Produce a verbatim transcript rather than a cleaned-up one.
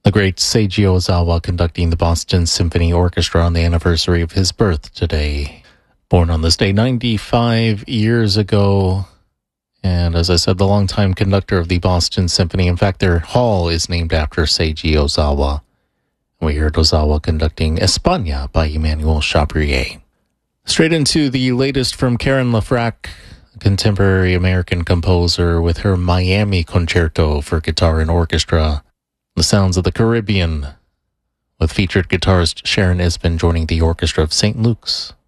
The great Seiji Ozawa conducting the Boston Symphony Orchestra on the anniversary of his birth today. Born on this day ninety-five years ago. And as I said, the longtime conductor of the Boston Symphony. In fact, their hall is named after Seiji Ozawa. We heard Ozawa conducting España by Emmanuel Chabrier. Straight into the latest from Karen LaFrac, a contemporary American composer, with her Miami Concerto for guitar and orchestra. The sounds of the Caribbean, with featured guitarist Sharon Isbin joining the orchestra of Saint Luke's.